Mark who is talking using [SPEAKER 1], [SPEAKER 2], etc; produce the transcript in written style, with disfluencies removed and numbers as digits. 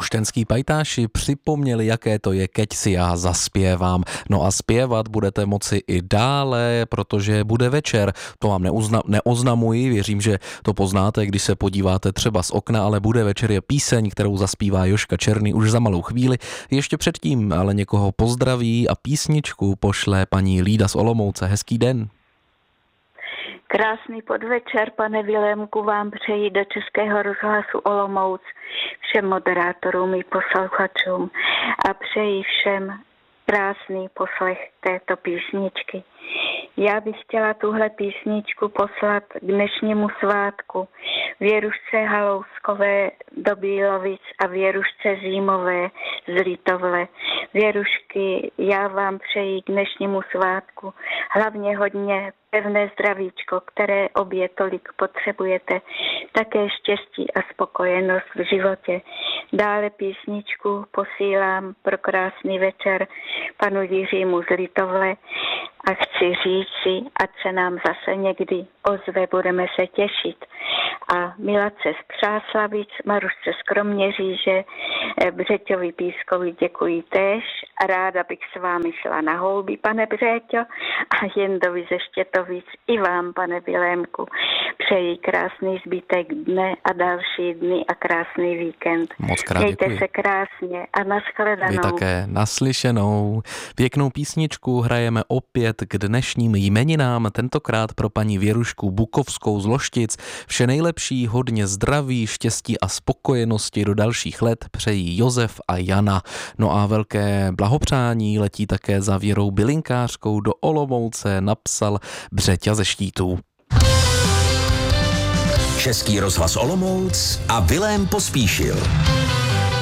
[SPEAKER 1] Moštenský pajtáši připomněli, jaké to je, keď si já zaspěvám. No a zpěvat budete moci i dále, protože bude večer. To vám neoznamuji, věřím, že to poznáte, když se podíváte třeba z okna, ale bude večer je píseň, kterou zaspívá Jožka Černý už za malou chvíli. Ještě předtím ale někoho pozdraví a písničku pošle paní Lída z Olomouce. Hezký den.
[SPEAKER 2] Krásný podvečer, pane Vilémku, vám přeji do Českého rozhlasu Olomouc, všem moderátorům i posluchačům a přeji všem krásný poslech této písničky. Já bych chtěla tuhle písničku poslat k dnešnímu svátku Věrušce Halouskové do Bílovic a Věrušce Zímové z Litovle. Věrušky, já vám přeji k dnešnímu svátku hlavně hodně pevné zdravíčko, které obě tolik potřebujete, také štěstí a spokojenost v životě. Dále písničku posílám pro krásný večer panu Jiřímu z Litovle a chci říci, ať se nám zase někdy ozve, budeme se těšit. A Miladce z Přáslavic, Marušce z Kroměříže, Břeťovi Pískovi děkuji též a ráda bych s vámi šla na houby, pane Břeťo, a Jendovi ze Štětovic i vám, pane Vilémku, přeji krásný zbytek dne a další dny a krásný víkend.
[SPEAKER 1] Moc krát
[SPEAKER 2] Mějte
[SPEAKER 1] děkuji.
[SPEAKER 2] se krásně a nashledanou.
[SPEAKER 1] Vy také naslyšenou. Pěknou písničku hrajeme opět k dnešním jmeninám, tentokrát pro paní Věrušku Bukovskou z Loštic. Vše nejlepší, hodně zdraví, štěstí a spokojenosti do dalších let přejí Josef a Jana. No a velké blahopřání letí také za Věrou Bylinkářkou do Olomouce, napsal Břeťa ze Štítů.
[SPEAKER 3] Český rozhlas Olomouc a Vilém Pospíšil.